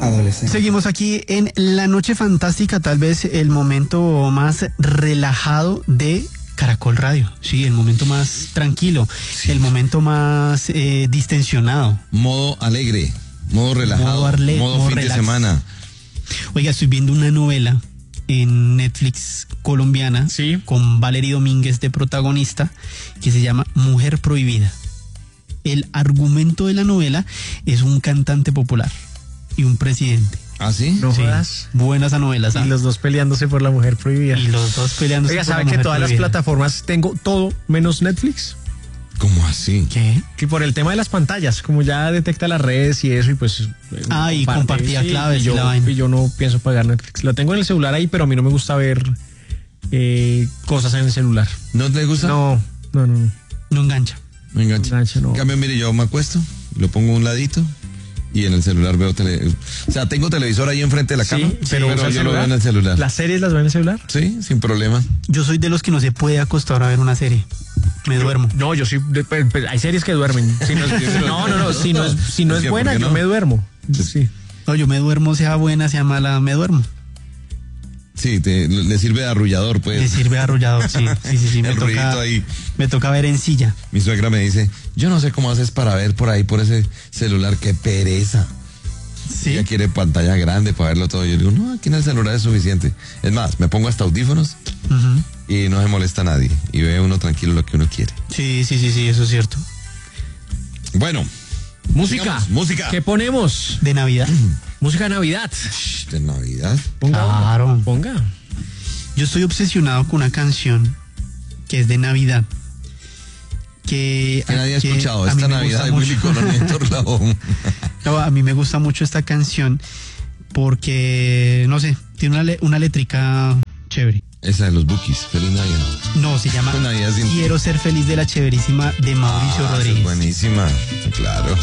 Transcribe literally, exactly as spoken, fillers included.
adolescente. Seguimos aquí en La Noche Fantástica, tal vez el momento más relajado de Caracol Radio. Sí, el momento más tranquilo, sí. El momento más eh, distensionado. Modo alegre, modo relajado, modo, arle, modo, modo fin relax. de semana. Oiga, estoy viendo una novela en Netflix colombiana, sí, con Valery Domínguez de protagonista, que se llama Mujer Prohibida. El argumento de la novela es un cantante popular y un presidente. ¿Ah, sí? No sí. Jodas. Buena esa novela, ¿sabes? Y los dos peleándose por la mujer prohibida. Y los dos peleándose Oiga, por la ¿sabe mujer que todas prohibida? Las plataformas tengo todo menos Netflix? ¿Cómo así? ¿Qué? Que por el tema de las pantallas, como ya detecta las redes y eso, y pues... Ah, y compartía sí, claves y, yo, y la vaina. Y yo no pienso pagar Netflix. Lo tengo en el celular ahí, pero a mí no me gusta ver eh, cosas en el celular. ¿No te gusta? No, no, no. No, no engancha. No engancha. No engancha, no. En cambio, mire, yo me acuesto, lo pongo a un ladito y en el celular veo tele... O sea, tengo televisor ahí enfrente de la cama, sí, pero, pero yo lo veo en el celular. ¿Las series las veo en el celular? Sí, sin problema. Yo soy de los que no se puede acostar a ver una serie. Me duermo. No, yo sí, hay series que duermen. Si no, es, no, no, no, si no es, si no es, es buena, yo no? me duermo. Sí. No, yo me duermo, sea buena, sea mala, me duermo. Sí, te, le sirve de arrullador, pues. Le sirve de arrullador, sí, sí, sí, sí. Me El toca, ruidito ahí. Me toca ver en silla. Mi suegra me dice, yo no sé cómo haces para ver por ahí, por ese celular, qué pereza. Sí. Ella quiere pantalla grande para verlo todo. Yo digo, no, aquí en el celular es suficiente. Es más, me pongo hasta audífonos uh-huh. y no se molesta a nadie. Y ve uno tranquilo lo que uno quiere. Sí, sí, sí, sí, eso es cierto. Bueno. Música. Digamos, música. ¿Qué ponemos? De Navidad. Música de Navidad. ¿De Navidad? Ponga. Claro. Ponga. Yo estoy obsesionado con una canción que es de Navidad. Que, que nadie ha escuchado. Esta Navidad de Willy Colón y Héctor Lavoe. No, a mí me gusta mucho esta canción porque, no sé, tiene una, una letrica chévere. Esa de los Bukis, Feliz Navidad. No, se llama Quiero ser feliz de la chéverísima de Mauricio ah, Rodríguez. Es buenísima, claro.